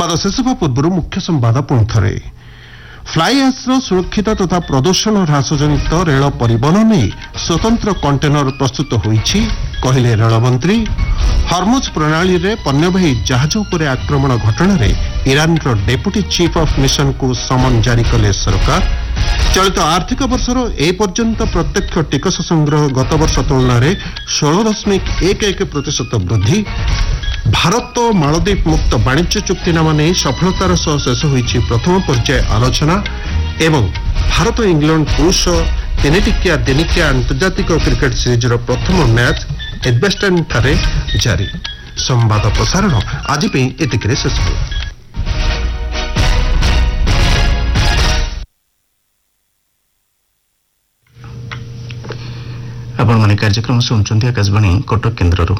ସମ୍ବାଦ ଶେଷ ହେବା ପୂର୍ବରୁ ମୁଖ୍ୟ ସମ୍ବାଦ ପୁଣି ଥରେ। ଫ୍ଲାଇ ଆସ୍ର ସୁରକ୍ଷିତ ତଥା ପ୍ରଦୂଷଣ ହ୍ରାସ ଜନିତ ରେଳ ପରିବହନ ନେଇ ସ୍ୱତନ୍ତ୍ର କଣ୍ଟେନର ପ୍ରସ୍ତୁତ ହୋଇଛି କହିଲେ ରେଳମନ୍ତ୍ରୀ। ହର୍ମୁଜ ପ୍ରଣାଳୀରେ ପଣ୍ୟବାହୀ ଜାହାଜ ଉପରେ ଆକ୍ରମଣ ଘଟଣାରେ ଇରାନର ଡେପୁଟି ଚିଫ୍ ଅଫ୍ ମିଶନକୁ ସମନ ଜାରି କଲେ ସରକାର। ଚଳିତ ଆର୍ଥିକ ବର୍ଷର ଏ ପର୍ଯ୍ୟନ୍ତ ପ୍ରତ୍ୟକ୍ଷ ଟିକସ ସଂଗ୍ରହ ଗତବର୍ଷ ତୁଳନାରେ 16.11% ବୃଦ୍ଧି। ଭାରତ ଓ ମାଳଦ୍ୱୀପ ମୁକ୍ତ ବାଣିଜ୍ୟ ଚୁକ୍ତିନାମା ନେଇ ସଫଳତାର ସହ ଶେଷ ହୋଇଛି ପ୍ରଥମ ପର୍ଯ୍ୟାୟ ଆଲୋଚନା ଏବଂ ଭାରତ ଇଂଲଣ୍ଡ ପୁରୁଷ ତିନିଟିକିଆ ଦିନିକିଆ ଆନ୍ତର୍ଜାତିକ କ୍ରିକେଟ ସିରିଜର ପ୍ରଥମ ମ୍ୟାଚ୍ ଏଜବେଷ୍ଟନ୍ଠାରେ ଜାରି। ସମ୍ବାଦ ପ୍ରସାରଣ ଆଜି ପାଇଁ ଏତିକିରେ ଶେଷ ହେଲା। ଆପଣମାନେ କାର୍ଯ୍ୟକ୍ରମ ଶୁଣୁଛନ୍ତି ଆକାଶବାଣୀ କଟକ କେନ୍ଦ୍ରରୁ।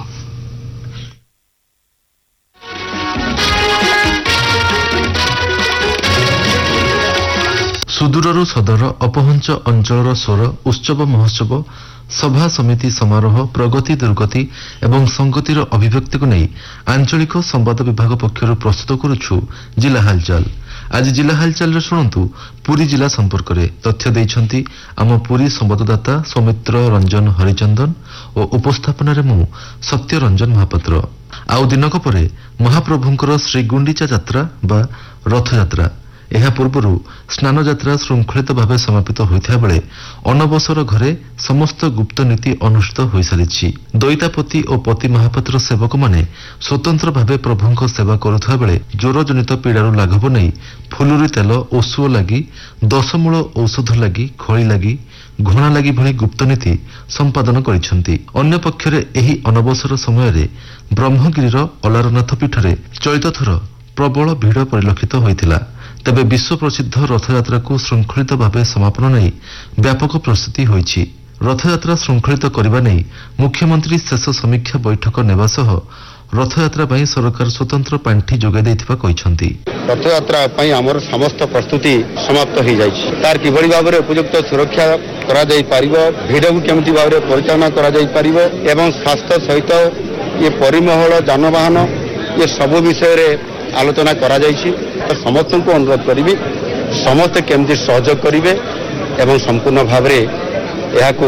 ସୁଦୂରରୁ ସଦର ଅପହଞ୍ଚ ଅଞ୍ଚଳର ସ୍ୱର ଉତ୍ସବ ମହୋତ୍ସବ ସଭା ସମିତି ସମାରୋହ ପ୍ରଗତି ଦୁର୍ଗତି ଏବଂ ସଂଗତିର ଅଭିବ୍ୟକ୍ତିକୁ ନେଇ ଆଞ୍ଚଳିକ ସମ୍ବାଦ ବିଭାଗ ପକ୍ଷରୁ ପ୍ରସ୍ତୁତ କରୁଛୁ ଜିଲ୍ଲା ହାଲଚାଲ। ଆଜି ଜିଲ୍ଲା ହାଲଚାଲରେ ଶୁଣନ୍ତୁ ପୁରୀ ଜିଲ୍ଲା ସମ୍ପର୍କରେ ତଥ୍ୟ ଦେଇଛନ୍ତି ଆମ ପୁରୀ ସମ୍ବାଦଦାତା ସୌମିତ୍ର ରଞ୍ଜନ ହରିଚନ୍ଦନ ଓ ଉପସ୍ଥାପନାରେ ମୁଁ ସତ୍ୟ ରଞ୍ଜନ ମହାପାତ୍ର। ଆଉ ଦିନକ ପରେ ମହାପ୍ରଭୁଙ୍କର ଶ୍ରୀଗୁଣ୍ଡିଚା ଯାତ୍ରା ବା ରଥଯାତ୍ରା। ଏହା ପୂର୍ବରୁ ସ୍ନାନଯାତ୍ରା ଶୃଙ୍ଖଳିତ ଭାବେ ସମାପିତ ହୋଇଥିବା ବେଳେ ଅନବସର ଘରେ ସମସ୍ତ ଗୁପ୍ତ ନୀତି ଅନୁଷ୍ଠିତ ହୋଇସାରିଛି। ଦଇତାପତି ଓ ପତି ମହାପାତ୍ର ସେବକମାନେ ସ୍ୱତନ୍ତ୍ର ଭାବେ ପ୍ରଭୁଙ୍କ ସେବା କରୁଥିବା ବେଳେ ଜ୍ୱରଜନିତ ପୀଡ଼ାରୁ ଲାଘବ ନେଇ ଫୁଲୁରି ତେଲ ଓ ସୁଅ ଲାଗି 10 ମୂଳ ଔଷଧ ଲାଗି ଖଳି ଲାଗି ଘୋଣା ଲାଗି ଭଳି ଗୁପ୍ତନୀତି ସମ୍ପାଦନ କରିଛନ୍ତି। ଅନ୍ୟପକ୍ଷରେ ଏହି ଅନବସର ସମୟରେ ବ୍ରହ୍ମଗିରିର ଅଲାରନାଥ ପୀଠରେ ଚଳିତ ଥର ପ୍ରବଳ ଭିଡ଼ ପରିଲକ୍ଷିତ ହୋଇଥିଲା। ତେବେ ବିଶ୍ୱ ପ୍ରସିଦ୍ଧ ରଥଯାତ୍ରାକୁ ଶୃଙ୍ଖଳିତ ଭାବେ ସମାପନ ନେଇ ବ୍ୟାପକ ପ୍ରସ୍ତୁତି ହୋଇଛି। ରଥଯାତ୍ରା ଶୃଙ୍ଖଳିତ କରିବା ନେଇ ମୁଖ୍ୟମନ୍ତ୍ରୀ ଶେଷ ସମୀକ୍ଷା ବୈଠକ ନେବା ସହ ରଥଯାତ୍ରା ପାଇଁ ସରକାର ସ୍ୱତନ୍ତ୍ର ପାଣ୍ଠି ଯୋଗାଇ ଦେଇଥିବା କହିଛନ୍ତି। ରଥଯାତ୍ରା ପାଇଁ ଆମର ସମସ୍ତ ପ୍ରସ୍ତୁତି ସମାପ୍ତ ହୋଇଯାଇଛି। ତାର କିଭଳି ଭାବରେ ଉପଯୁକ୍ତ ସୁରକ୍ଷା କରାଯାଇପାରିବ, ଭିଡ଼କୁ କେମିତି ଭାବରେ ପରିଚାଳନା କରାଯାଇପାରିବ ଏବଂ ସ୍ୱାସ୍ଥ୍ୟ ସହିତ ଏ ପରିମହଳ ଯାନବାହନ ଏ ସବୁ ବିଷୟରେ ଆଲୋଚନା କରାଯାଇଛି। ସମସ୍ତଙ୍କୁ ଅନୁରୋଧ କରିବି ସମସ୍ତେ କେମିତି ସହଯୋଗ କରିବେ ଏବଂ ସମ୍ପୂର୍ଣ୍ଣ ଭାବରେ ଏହାକୁ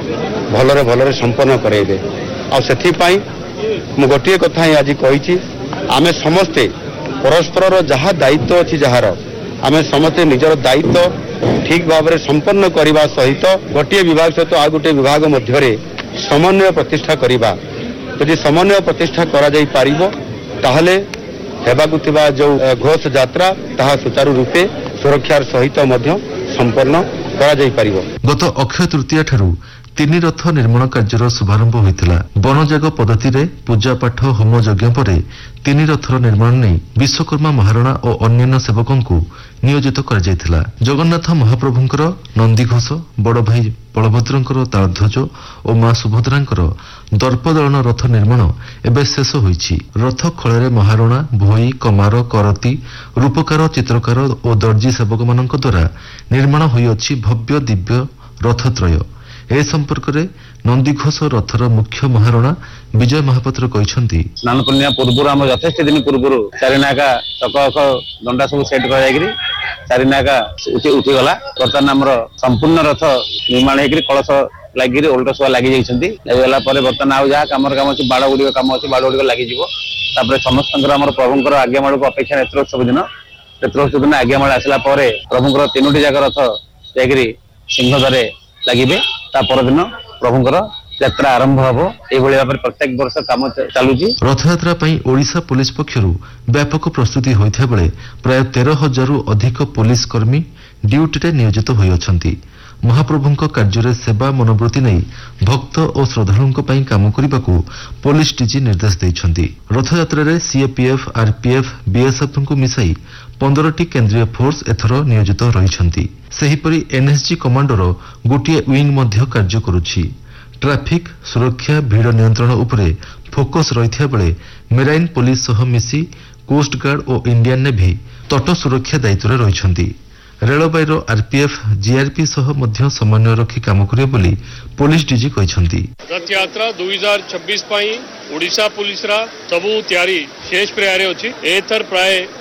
ଭଲରେ ସମ୍ପନ୍ନ କରାଇବେ। ଆଉ ସେଥିପାଇଁ ମୁଁ ଗୋଟିଏ କଥା ହିଁ ଆଜି କହିଛି, ଆମେ ସମସ୍ତେ ପରସ୍ପରର ଯାହା ଦାୟିତ୍ୱ ଅଛି ଯାହାର ଆମେ ସମସ୍ତେ ନିଜର ଦାୟିତ୍ୱ ଠିକ୍ ଭାବରେ ସମ୍ପନ୍ନ କରିବା ସହିତ ଗୋଟିଏ ବିଭାଗ ସହିତ ଆଉ ଗୋଟିଏ ବିଭାଗ ମଧ୍ୟରେ ସମନ୍ୱୟ ପ୍ରତିଷ୍ଠା କରିବା। ଯଦି ସମନ୍ୱୟ ପ୍ରତିଷ୍ଠା କରାଯାଇପାରିବ ତାହେଲେ ହେବାକୁ ଥିବା ଯେଉଁ ଘୋଷ ଯାତ୍ରା ତାହା ସୁଚାରୁ ରୂପେ ସୁରକ୍ଷାର ସହିତ ମଧ୍ୟ ସମ୍ପନ୍ନ କରାଯାଇପାରିବ। ଗତ ଅକ୍ଷୟ ତୃତୀୟା ଠାରୁ 3 ରଥ ନିର୍ମାଣ କାର୍ଯ୍ୟର ଶୁଭାରମ୍ଭ ହୋଇଥିଲା। ବନଯାଗ ପଦ୍ଧତିରେ ପୂଜାପାଠ ହୋମ ଯଜ୍ଞ ପରେ 3 ରଥର ନିର୍ମାଣ ନେଇ ବିଶ୍ୱକର୍ମା ମହାରଣା ଓ ଅନ୍ୟାନ୍ୟ ସେବକଙ୍କୁ ନିୟୋଜିତ କରାଯାଇଥିଲା। ଜଗନ୍ନାଥ ମହାପ୍ରଭୁଙ୍କର ନନ୍ଦିଘୋଷ, ବଡ଼ ଭାଇ ବଳଭଦ୍ରଙ୍କର ତାଳଧ୍ୱଜ ଓ ମା ସୁଭଦ୍ରାଙ୍କର ଦର୍ପଦଳନ ରଥ ନିର୍ମାଣ ଏବେ ଶେଷ ହୋଇଛି। ରଥ ଖଳାରେ ମହାରଣା, ଭୋଇ, କମାର, କରତି, ରୂପକାର, ଚିତ୍ରକାର ଓ ଦର୍ଜି ସେବକମାନଙ୍କ ଦ୍ୱାରା ନିର୍ମାଣ ହୋଇଅଛି ଭବ୍ୟ ଦିବ୍ୟ ରଥତ୍ରୟ। ଏ ସମ୍ପର୍କରେ ନନ୍ଦିଘୋଷ ରଥର ମୁଖ୍ୟ ମହାରଣା ବିଜୟ ମହାପାତ୍ର କହିଛନ୍ତି, ସ୍ନାନ ପୂର୍ଣ୍ଣିମା ପୂର୍ବରୁ ଆମର ଯଥେଷ୍ଟ ଦିନ ପୂର୍ବରୁ ଚାରିନାକା ଚକ ଦଣ୍ଡା ସବୁ ସେଟ୍ କରାଯାଇକରି ଚାରିନାକା ଉଠିଗଲା। ବର୍ତ୍ତମାନ ଆମର ସମ୍ପୂର୍ଣ୍ଣ ରଥ ନିର୍ମାଣ ହେଇକରି କଳସ ଲାଗିକିରି ଓଲଟ ଶୁଆ ଲାଗି ଯାଇଛନ୍ତି। ଲାଗିଗଲା ପରେ ବର୍ତ୍ତମାନ ଆଉ ଯାହା କାମ ଅଛି ବାଡ଼ ଗୁଡ଼ିକ କାମ ଅଛି, ବାଡ଼ ଗୁଡ଼ିକ ଲାଗିଯିବ। ତାପରେ ସମସ୍ତଙ୍କର ଆମର ପ୍ରଭୁଙ୍କର ଆଜ୍ଞାମାଳକୁ ଅପେକ୍ଷା ନେତ୍ରୋତ୍ସବ ଦିନ ଆଜ୍ଞାମାଳ ଆସିଲା ପରେ ପ୍ରଭୁଙ୍କର 3ଟି ଯାକ ରଥ ଯାଇକରି ସିଂହଦ୍ୱାରେ ଲାଗିବେ। ତା ପରଦିନ ପ୍ରଭୁଙ୍କର ଯାତ୍ରା ଆରମ୍ଭ ହେବ। ଏଇଭଳି ଭାବରେ ପ୍ରତ୍ୟେକ ବର୍ଷ କାମ ଚାଲୁଛି। ରଥଯାତ୍ରା ପାଇଁ ଓଡ଼ିଶା ପୁଲିସ ପକ୍ଷରୁ ବ୍ୟାପକ ପ୍ରସ୍ତୁତି ହୋଇଥିବା ବେଳେ ପ୍ରାୟ 13,000ରୁ ଅଧିକ ପୁଲିସ କର୍ମୀ ଡ୍ୟୁଟିରେ ନିୟୋଜିତ ହୋଇଅଛନ୍ତି। ମହାପ୍ରଭୁଙ୍କ କାର୍ଯ୍ୟରେ ସେବା ମନୋବୃତ୍ତି ନେଇ ଭକ୍ତ ଓ ଶ୍ରଦ୍ଧାଳୁଙ୍କ ପାଇଁ କାମ କରିବାକୁ ପୋଲିସ ଡିଜି ନିର୍ଦ୍ଦେଶ ଦେଇଛନ୍ତି। ରଥଯାତ୍ରାରେ ସିଏପିଏଫ୍, ଆର୍ପିଏଫ୍, ବିଏସ୍ଏଫ୍ଙ୍କୁ ମିଶାଇ 15ଟି କେନ୍ଦ୍ରୀୟ ଫୋର୍ସ ଏଥର ନିୟୋଜିତ ରହିଛନ୍ତି। ସେହିପରି ଏନ୍ଏସ୍ଜି କମାଣ୍ଡୋର ଗୋଟିଏ ୱିଙ୍ଗ ମଧ୍ୟ କାର୍ଯ୍ୟ କରୁଛି। ଟ୍ରାଫିକ୍ ସୁରକ୍ଷା, ଭିଡ଼ ନିୟନ୍ତ୍ରଣ ଉପରେ ଫୋକସ୍ ରହିଥିବା ବେଳେ ମେରାଇନ୍ ପୋଲିସ ସହ ମିଶି କୋଷ୍ଟଗାର୍ଡ ଓ ଇଣ୍ଡିଆନ୍ ନେଭି ତଟ ସୁରକ୍ଷା ଦାୟିତ୍ୱରେ ରହିଛନ୍ତି। ରେଳବାଇର ଆର୍ପିଏଫ୍, ଜିଆର୍ପି ସହ ମଧ୍ୟ ସମନ୍ୱୟ ରଖି କାମ କରିବେ ବୋଲି ପୋଲିସ ଡିଜି କହିଛନ୍ତି। ରଥଯାତ୍ରା 2026 ପାଇଁ ଓଡ଼ିଶା ପୁଲିସର ସବୁ ତୟାରୀ ଶେଷ ପ୍ରାୟରେ ଅଛି। ଏଥର ପ୍ରାୟ